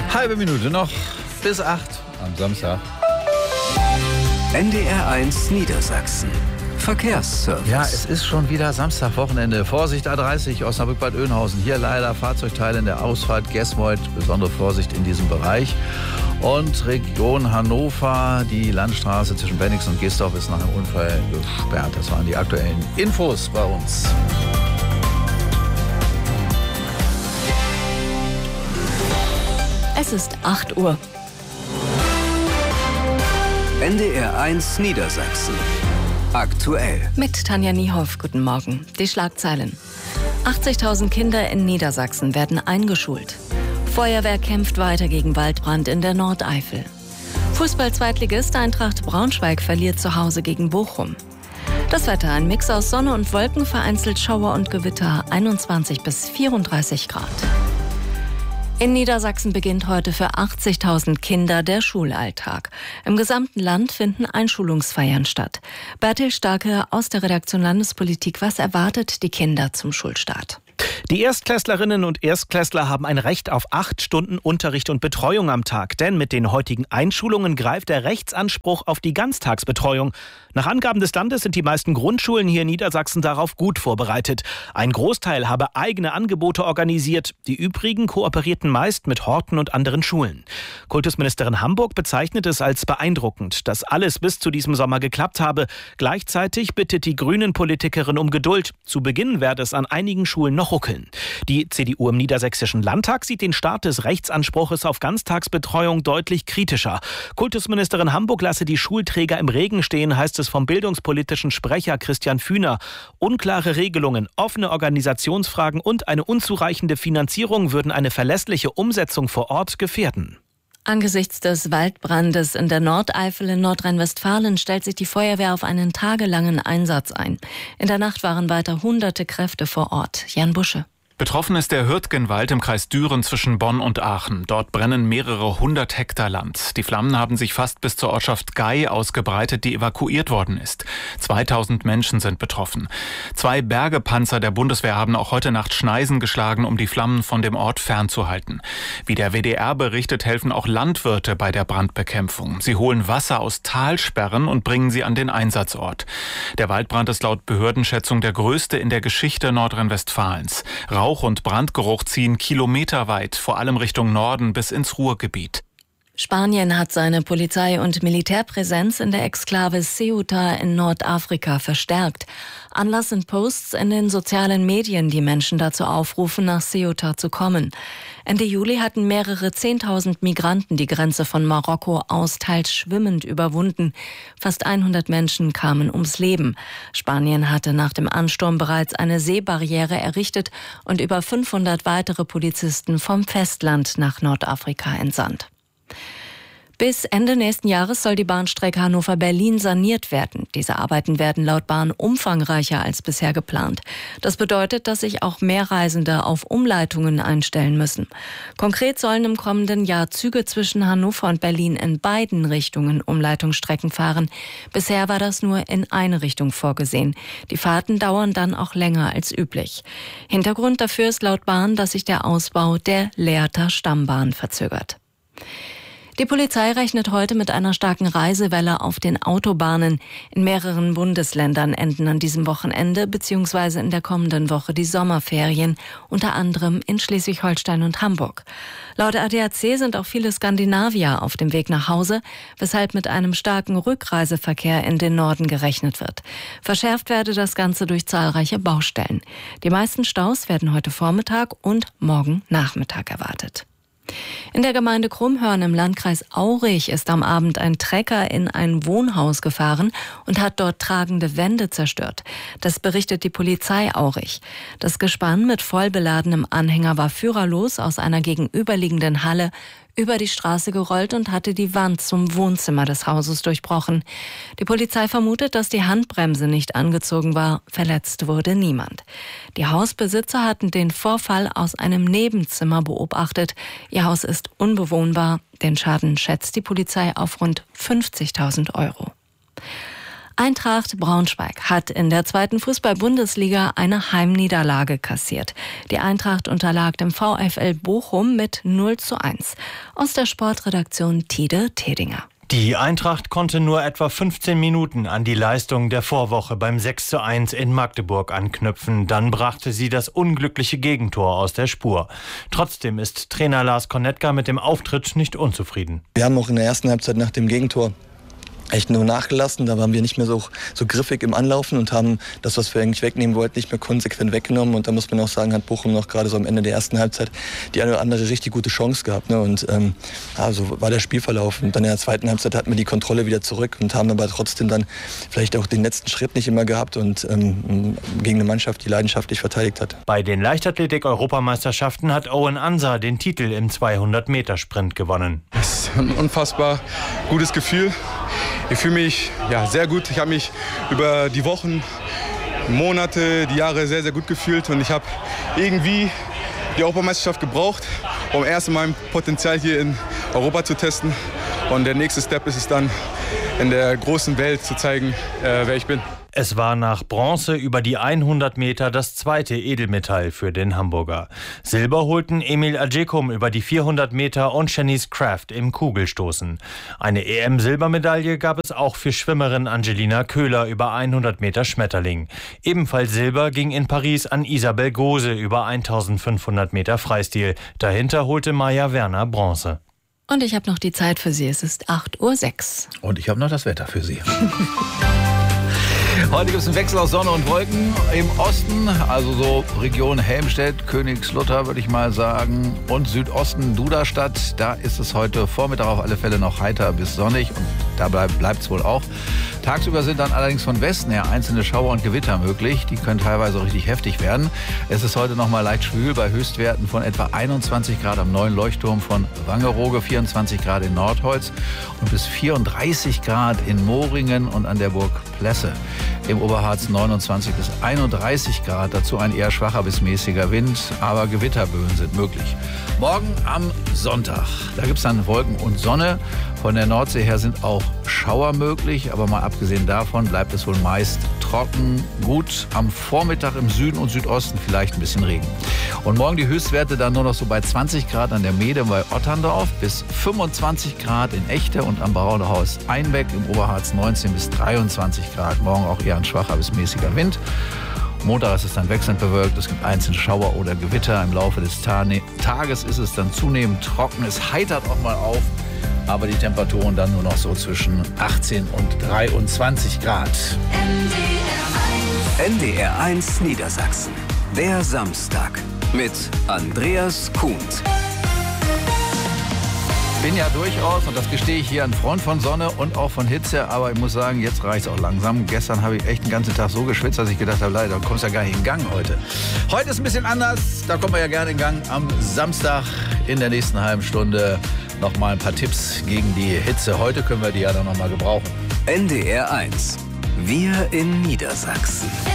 Halbe Minute noch bis 8 am Samstag. NDR1 Niedersachsen. Verkehrsservice. Ja, es ist schon wieder Samstag, Vorsicht A30, Osnabrück-Bad Oeynhausen. Hier leider Fahrzeugteile in der Ausfahrt Gesmold. Besondere Vorsicht in diesem Bereich. Und Region Hannover, die Landstraße zwischen Bennigsen und Gisdorf ist nach einem Unfall gesperrt. Das waren die aktuellen Infos bei uns. Es ist 8 Uhr. NDR1 Niedersachsen. Aktuell. Mit Tanja Niehoff, guten Morgen. Die Schlagzeilen. 80.000 Kinder in Niedersachsen werden eingeschult. Feuerwehr kämpft weiter gegen Waldbrand in der Nordeifel. Fußball-Zweitligist Eintracht Braunschweig verliert zu Hause gegen Bochum. Das Wetter, ein Mix aus Sonne und Wolken, vereinzelt Schauer und Gewitter, 21 bis 34 Grad. In Niedersachsen beginnt heute für 80.000 Kinder der Schulalltag. Im gesamten Land finden Einschulungsfeiern statt. Bertil Starke aus der Redaktion Landespolitik. Was erwartet die Kinder zum Schulstart? Die Erstklässlerinnen und Erstklässler haben ein Recht auf 8 Stunden Unterricht und Betreuung am Tag. Denn mit den heutigen Einschulungen greift der Rechtsanspruch auf die Ganztagsbetreuung. Nach Angaben des Landes sind die meisten Grundschulen hier in Niedersachsen darauf gut vorbereitet. Ein Großteil habe eigene Angebote organisiert. Die übrigen kooperierten meist mit Horten und anderen Schulen. Kultusministerin Hamburg bezeichnet es als beeindruckend, dass alles bis zu diesem Sommer geklappt habe. Gleichzeitig bittet die Grünen-Politikerin um Geduld. Zu Beginn werde es an einigen Schulen noch ruckeln. Die CDU im Niedersächsischen Landtag sieht den Start des Rechtsanspruches auf Ganztagsbetreuung deutlich kritischer. Kultusministerin Hamburg lasse die Schulträger im Regen stehen, heißt es vom bildungspolitischen Sprecher Christian Fühner. Unklare Regelungen, offene Organisationsfragen und eine unzureichende Finanzierung würden eine verlässliche Umsetzung vor Ort gefährden. Angesichts des Waldbrandes in der Nordeifel in Nordrhein-Westfalen stellt sich die Feuerwehr auf einen tagelangen Einsatz ein. In der Nacht waren weiter hunderte Kräfte vor Ort. Jan Busche. Betroffen ist der Hürtgenwald im Kreis Düren zwischen Bonn und Aachen. Dort brennen mehrere 100 Hektar Land. Die Flammen haben sich fast bis zur Ortschaft Gei ausgebreitet, die evakuiert worden ist. 2000 Menschen sind betroffen. 2 Bergepanzer der Bundeswehr haben auch heute Nacht Schneisen geschlagen, um die Flammen von dem Ort fernzuhalten. Wie der WDR berichtet, helfen auch Landwirte bei der Brandbekämpfung. Sie holen Wasser aus Talsperren und bringen sie an den Einsatzort. Der Waldbrand ist laut Behördenschätzung der größte in der Geschichte Nordrhein-Westfalens. Rauch und Brandgeruch ziehen kilometerweit, vor allem Richtung Norden bis ins Ruhrgebiet. Spanien hat seine Polizei- und Militärpräsenz in der Exklave Ceuta in Nordafrika verstärkt. Anlass sind Posts in den sozialen Medien, die Menschen dazu aufrufen, nach Ceuta zu kommen. Ende Juli hatten mehrere 10.000 Migranten die Grenze von Marokko aus teils schwimmend überwunden. Fast 100 Menschen kamen ums Leben. Spanien hatte nach dem Ansturm bereits eine Seebarriere errichtet und über 500 weitere Polizisten vom Festland nach Nordafrika entsandt. Bis Ende nächsten Jahres soll die Bahnstrecke Hannover-Berlin saniert werden. Diese Arbeiten werden laut Bahn umfangreicher als bisher geplant. Das bedeutet, dass sich auch mehr Reisende auf Umleitungen einstellen müssen. Konkret sollen im kommenden Jahr Züge zwischen Hannover und Berlin in beiden Richtungen Umleitungsstrecken fahren. Bisher war das nur in eine Richtung vorgesehen. Die Fahrten dauern dann auch länger als üblich. Hintergrund dafür ist laut Bahn, dass sich der Ausbau der Lehrter Stammbahn verzögert. Die Polizei rechnet heute mit einer starken Reisewelle auf den Autobahnen. In mehreren Bundesländern enden an diesem Wochenende bzw. in der kommenden Woche die Sommerferien, unter anderem in Schleswig-Holstein und Hamburg. Laut ADAC sind auch viele Skandinavier auf dem Weg nach Hause, weshalb mit einem starken Rückreiseverkehr in den Norden gerechnet wird. Verschärft werde das Ganze durch zahlreiche Baustellen. Die meisten Staus werden heute Vormittag und morgen Nachmittag erwartet. In der Gemeinde Krummhörn im Landkreis Aurich ist am Abend ein Trecker in ein Wohnhaus gefahren und hat dort tragende Wände zerstört. Das berichtet die Polizei Aurich. Das Gespann mit vollbeladenem Anhänger war führerlos aus einer gegenüberliegenden Halle über die Straße gerollt und hatte die Wand zum Wohnzimmer des Hauses durchbrochen. Die Polizei vermutet, dass die Handbremse nicht angezogen war. Verletzt wurde niemand. Die Hausbesitzer hatten den Vorfall aus einem Nebenzimmer beobachtet. Ihr Haus ist unbewohnbar. Den Schaden schätzt die Polizei auf rund 50.000 Euro. Eintracht Braunschweig hat in der 2. Fußball-Bundesliga eine Heimniederlage kassiert. Die Eintracht unterlag dem VfL Bochum mit 0:1. Aus der Sportredaktion Tide Tedinger. Die Eintracht konnte nur etwa 15 Minuten an die Leistung der Vorwoche beim 6:1 in Magdeburg anknüpfen. Dann brachte sie das unglückliche Gegentor aus der Spur. Trotzdem ist Trainer Lars Konetka mit dem Auftritt nicht unzufrieden. Wir haben auch in der ersten Halbzeit nach dem Gegentor echt nur nachgelassen. Da waren wir nicht mehr so griffig im Anlaufen und haben das, was wir eigentlich wegnehmen wollten, nicht mehr konsequent weggenommen. Und da muss man auch sagen, hat Bochum noch gerade so am Ende der ersten Halbzeit die eine oder andere richtig gute Chance gehabt. Ne? Und so war der Spielverlauf. Und dann in der zweiten Halbzeit hatten wir die Kontrolle wieder zurück und haben aber trotzdem dann vielleicht auch den letzten Schritt nicht immer gehabt und gegen eine Mannschaft, die leidenschaftlich verteidigt hat. Bei den Leichtathletik-Europameisterschaften hat Owen Ansa den Titel im 200-Meter-Sprint gewonnen. Das ist ein unfassbar gutes Gefühl. Ich fühle mich sehr gut. Ich habe mich über die Wochen, Monate, die Jahre sehr, sehr gut gefühlt. Und ich habe irgendwie die Europameisterschaft gebraucht, um erst mein Potenzial hier in Europa zu testen. Und der nächste Step ist es dann, in der großen Welt zu zeigen, wer ich bin. Es war nach Bronze über die 100 Meter das zweite Edelmetall für den Hamburger. Silber holten Emil Ajekum über die 400 Meter und Shanice Kraft im Kugelstoßen. Eine EM-Silbermedaille gab es auch für Schwimmerin Angelina Köhler über 100 Meter Schmetterling. Ebenfalls Silber ging in Paris an Isabel Gose über 1500 Meter Freistil. Dahinter holte Maja Werner Bronze. Und ich habe noch die Zeit für Sie. Es ist 8:06 Uhr. Und ich habe noch das Wetter für Sie. Heute gibt es einen Wechsel aus Sonne und Wolken im Osten, also so Region Helmstedt, Königslutter würde ich mal sagen, und Südosten Duderstadt. Da ist es heute Vormittag auf alle Fälle noch heiter bis sonnig und dabei bleibt es wohl auch. Tagsüber sind dann allerdings von Westen her einzelne Schauer und Gewitter möglich. Die können teilweise richtig heftig werden. Es ist heute noch mal leicht schwül bei Höchstwerten von etwa 21 Grad am neuen Leuchtturm von Wangerooge, 24 Grad in Nordholz und bis 34 Grad in Moringen und an der Burg Plesse. Im Oberharz 29 bis 31 Grad, dazu ein eher schwacher bis mäßiger Wind, aber Gewitterböen sind möglich. Morgen am Sonntag, da gibt es dann Wolken und Sonne. Von der Nordsee her sind auch Schauer möglich, aber mal abgesehen davon bleibt es wohl meist trocken. Gut, am Vormittag im Süden und Südosten vielleicht ein bisschen Regen. Und morgen die Höchstwerte dann nur noch so bei 20 Grad an der Meede bei Otterndorf, bis 25 Grad in Echte und am Braunehaus Einbeck, im Oberharz 19 bis 23 Grad. Morgen auch eher ein schwacher bis mäßiger Wind. Montag ist es dann wechselnd bewölkt, es gibt einzelne Schauer oder Gewitter. Im Laufe des Tages ist es dann zunehmend trocken, es heitert auch mal auf, aber die Temperaturen dann nur noch so zwischen 18 und 23 Grad. NDR1 Niedersachsen, der Samstag mit Andreas Kuhnt. Ich bin ja durchaus, und das gestehe ich hier, ein Freund von Sonne und auch von Hitze, aber ich muss sagen, jetzt reicht es auch langsam. Gestern habe ich echt den ganzen Tag so geschwitzt, dass ich gedacht habe, leider, du kommst ja gar nicht in Gang heute. Heute ist ein bisschen anders, da kommen wir ja gerne in Gang. Am Samstag in der nächsten halben Stunde noch mal ein paar Tipps gegen die Hitze. Heute können wir die ja dann noch mal gebrauchen. NDR1, wir in Niedersachsen.